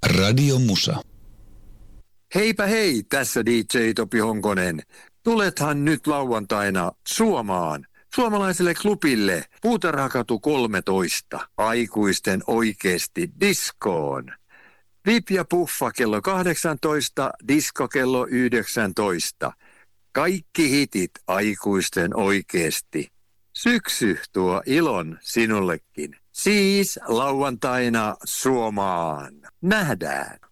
Radio Musa. Heipä hei, tässä DJ Topi Honkonen. Tulethan nyt lauantaina Suomaan, suomalaiselle klubille, Puutarhakatu 13, aikuisten oikeesti diskoon. VIP ja puffa kello 18, disko kello 19. Kaikki hitit aikuisten oikeesti. Syksy tuo ilon sinullekin. Siis lauantaina Suomaan. Nähdään.